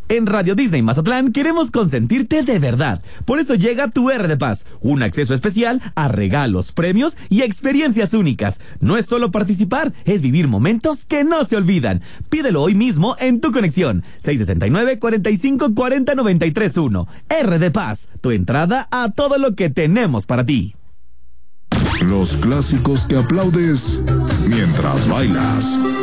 En Radio Disney Mazatlán queremos consentirte de verdad. Por eso llega tu R de Paz, un acceso especial a regalos, premios y experiencias únicas. No es solo participar, es vivir momentos que no se olvidan. Pídelo hoy mismo en tu conexión 669-4540-931. R de Paz, tu entrada a todo lo que tenemos para ti. Los clásicos que aplaudes mientras bailas.